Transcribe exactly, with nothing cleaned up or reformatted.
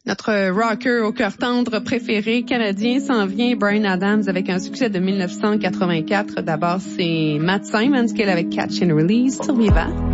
Notre rocker au cœur tendre préféré canadien s'en vient, Bryan Adams, avec un succès de dix-neuf cent quatre-vingt-quatre. D'abord, c'est Matt Simons qui est là avec Catch and Release sur Vivant.